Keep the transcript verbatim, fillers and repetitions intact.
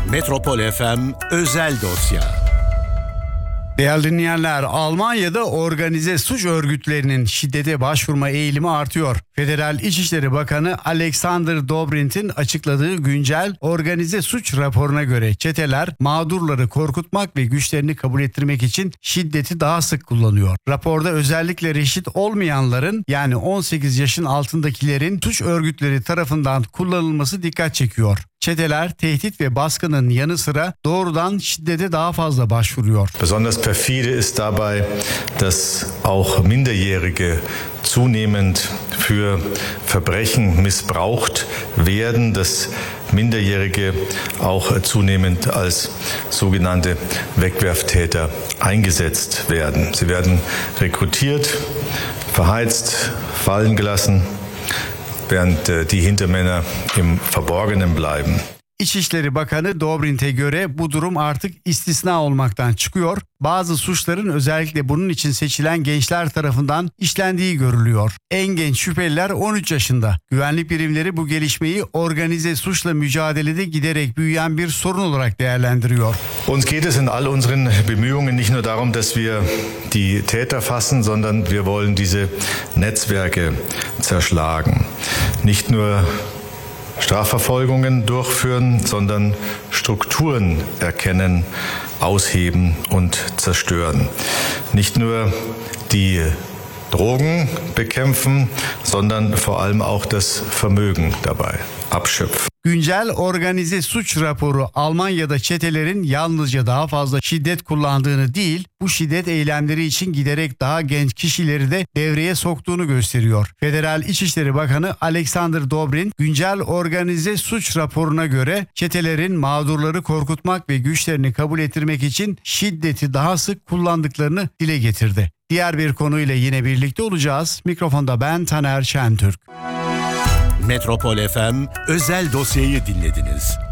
Metropol F M özel dosya. Değerli dinleyenler, Almanya'da organize suç örgütlerinin şiddete başvurma eğilimi artıyor. Federal İçişleri Bakanı Alexander Dobrindt açıkladığı güncel organize suç raporuna göre çeteler mağdurları korkutmak ve güçlerini kabul ettirmek için şiddeti daha sık kullanıyor. Raporda özellikle reşit olmayanların, yani on sekiz yaşın altındakilerin suç örgütleri tarafından kullanılması dikkat çekiyor. Çeteler tehdit ve baskının yanı sıra doğrudan şiddete daha fazla başvuruyor. Besonders perfide ist dabei, dass auch Minderjährige zunehmend für Verbrechen missbraucht werden, dass Minderjährige auch zunehmend als sogenannte Wegwerftäter eingesetzt werden. Sie werden rekrutiert, verheizt, fallen gelassen, während die Hintermänner im Verborgenen bleiben. İçişleri Bakanı Dobrindt'e göre bu durum artık istisna olmaktan çıkıyor. Bazı suçların özellikle bunun için seçilen gençler tarafından işlendiği görülüyor. En genç şüpheliler on üç yaşında. Güvenlik birimleri bu gelişmeyi organize suçla mücadelede giderek büyüyen bir sorun olarak değerlendiriyor. Uns geht es in all unseren Bemühungen nicht nur darum, dass wir die Täter fassen, sondern wir wollen diese Netzwerke zerschlagen. Nicht nur Strafverfolgungen durchführen, sondern Strukturen erkennen, ausheben und zerstören. Nicht nur die Drogen bekämpfen, sondern vor allem auch das Vermögen dabei abschöpfen. Güncel organize suç raporu Almanya'da çetelerin yalnızca daha fazla şiddet kullandığını değil, bu şiddet eylemleri için giderek daha genç kişileri de devreye soktuğunu gösteriyor. Federal İçişleri Bakanı Alexander Dobrindt, güncel organize suç raporuna göre çetelerin mağdurları korkutmak ve güçlerini kabul ettirmek için şiddeti daha sık kullandıklarını dile getirdi. Diğer bir konuyla yine birlikte olacağız. Mikrofonda ben Taner Şentürk. Metropol F M özel dosyayı dinlediniz.